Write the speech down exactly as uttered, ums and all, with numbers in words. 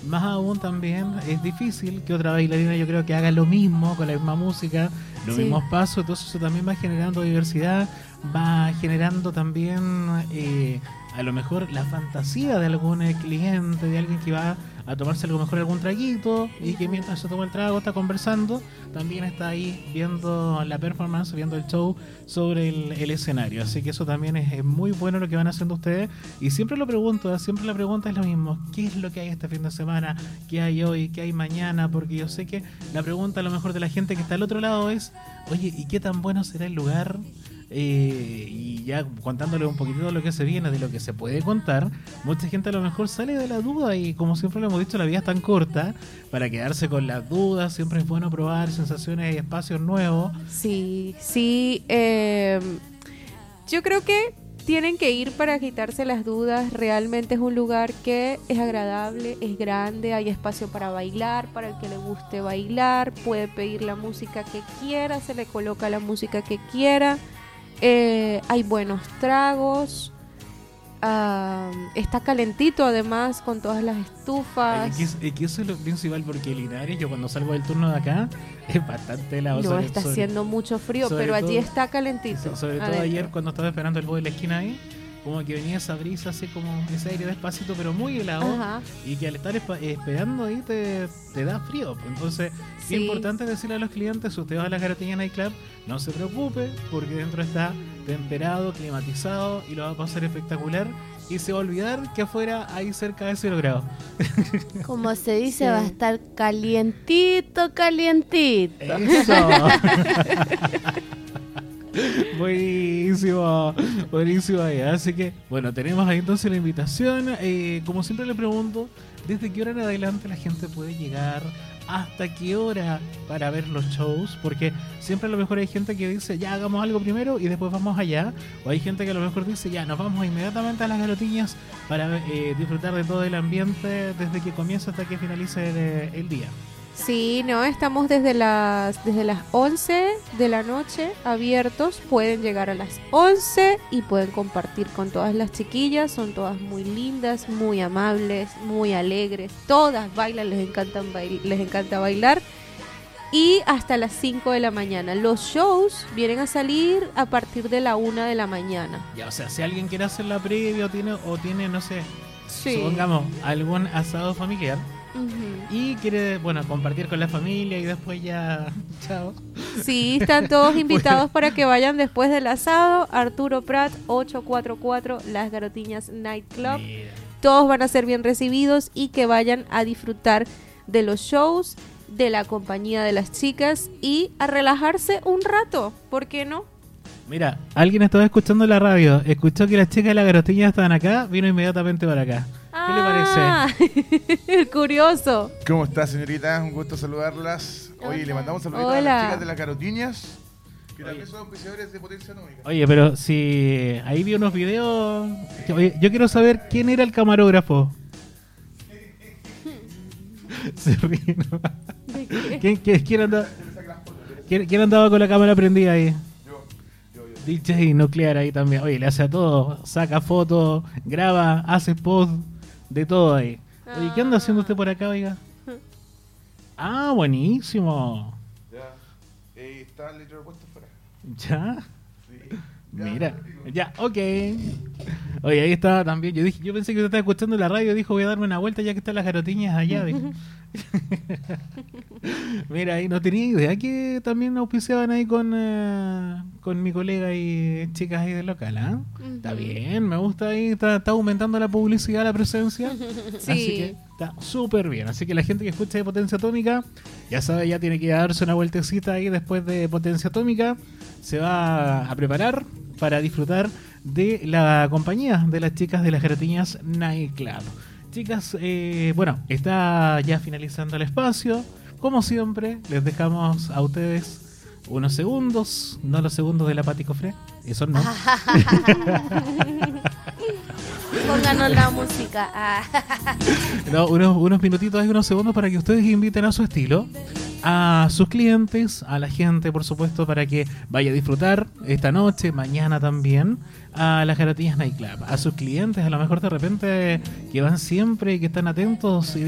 más aún también es difícil que otra bailarina yo creo que haga lo mismo con la misma música, los Sí. mismos pasos, entonces eso también va generando diversidad, va generando también eh, a lo mejor la fantasía de algún eh, cliente, de alguien que va a tomarse a lo mejor algún traguito y que mientras se toma el trago está conversando, también está ahí viendo la performance, viendo el show sobre el, el escenario. Así que eso también es, es muy bueno lo que van haciendo ustedes. Y siempre lo pregunto, siempre la pregunta es lo mismo: ¿qué es lo que hay este fin de semana? ¿Qué hay hoy? ¿Qué hay mañana? Porque yo sé que la pregunta a lo mejor de la gente que está al otro lado es: oye, ¿y qué tan bueno será el lugar? Eh, y ya contándole un poquitito de lo que se viene, de lo que se puede contar, mucha gente a lo mejor sale de la duda y como siempre lo hemos dicho, la vida es tan corta para quedarse con las dudas. Siempre es bueno probar sensaciones y espacios nuevos. Sí, sí. Eh, yo creo que tienen que ir para quitarse las dudas. Realmente es un lugar que es agradable, es grande, hay espacio para bailar, para el que le guste bailar, puede pedir la música que quiera, se le coloca la música que quiera. Eh, hay buenos tragos, uh, está calentito además con todas las estufas. Y que, que eso es lo principal, porque Linares, yo cuando salgo del turno de acá, es bastante helado. No, sobre, está sobre, haciendo mucho frío, pero todo, allí está calentito. Sobre todo adentro. Ayer cuando estaba esperando el bus de la esquina ahí, como que venía esa brisa así como ese aire despacito pero muy helado. Ajá. Y que al estar esp- esperando ahí te, te da frío. Entonces sí. Es importante decirle a los clientes: si usted va a la Garotiñas Night Club, no se preocupe, porque dentro está temperado, climatizado y lo va a pasar espectacular. Y se va a olvidar que afuera hay cerca de cero grados. Como se dice, sí. Va a estar calientito, calientito. Eso. Buenísimo, buenísimo ahí. Así que, bueno, tenemos ahí entonces la invitación. Eh, como siempre le pregunto, ¿desde qué hora en adelante la gente puede llegar? ¿Hasta qué hora para ver los shows? Porque siempre a lo mejor hay gente que dice: ya hagamos algo primero y después vamos allá. O hay gente que a lo mejor dice: ya nos vamos inmediatamente a las Garotiñas para eh, disfrutar de todo el ambiente desde que comienza hasta que finalice el, el día. Sí, no, estamos desde las desde las once de la noche abiertos. Pueden llegar a las once y pueden compartir con todas las chiquillas. Son todas muy lindas, muy amables, muy alegres. Todas bailan, les encantan bail- les encanta bailar. Y hasta las cinco de la mañana. Los shows vienen a salir a partir de la una de la mañana. Ya, o sea, si alguien quiere hacer la previa o tiene, o tiene no sé, sí. supongamos algún asado familiar. Uh-huh. Y quiere, bueno, compartir con la familia y después ya, chao. Sí, están todos invitados para que vayan después del asado. Arturo Prat, ochocientos cuarenta y cuatro, Las Garotiñas Night Club. Mira. Todos van a ser bien recibidos y que vayan a disfrutar de los shows, de la compañía de las chicas y a relajarse un rato, ¿por qué no? Mira, alguien estaba escuchando la radio, escuchó que las chicas de la Garotiña estaban acá, vino inmediatamente para acá. ¿Qué ah, le parece? El curioso. ¿Cómo está, señorita? Un gusto saludarlas. Oye, le mandamos un saludito a las chicas de las Garotiñas, que también son auspiciadores de Potencia Atómica. Oye, pero si ahí vi unos videos. Oye, yo quiero saber quién era el camarógrafo. Se ríe, ¿no? ¿De qué? ¿Quién, quién, quién, andaba, quién, ¿Quién andaba con la cámara prendida ahí? D J Nuclear ahí también. Oye, le hace a todo. Saca fotos, graba, hace post, de todo ahí. Oye, ¿qué anda haciendo usted por acá, oiga? Ah, buenísimo. Ya. Eh, está el litro puesto fuera. ¿Ya? Sí. Ya, mira, ya, ok. Oye, ahí estaba también. Yo dije, yo pensé que usted estaba escuchando la radio. Dijo: voy a darme una vuelta ya que están las Garotiñas allá. Mira, ahí no tenía idea que también auspiciaban ahí con, uh, con mi colega y chicas ahí del local, ¿ah? ¿eh? Uh-huh. Está bien, me gusta ahí, está, está aumentando la publicidad, la presencia. Sí. Así que está súper bien. Así que la gente que escucha de Potencia Atómica, ya sabe, ya tiene que darse una vueltecita ahí después de Potencia Atómica. Se va a preparar para disfrutar de la compañía de las chicas de las Garotiñas Night Club. Chicas, eh, bueno, está ya finalizando el espacio. Como siempre, les dejamos a ustedes unos segundos, no los segundos de la Pati Cofré, eso no. Pónganos la música. No, unos, unos minutitos y unos segundos para que ustedes inviten a su estilo a sus clientes, a la gente, por supuesto, para que vaya a disfrutar esta noche, mañana también, a las Garotiñas Night Club. A sus clientes, a lo mejor de repente, que van siempre y que están atentos y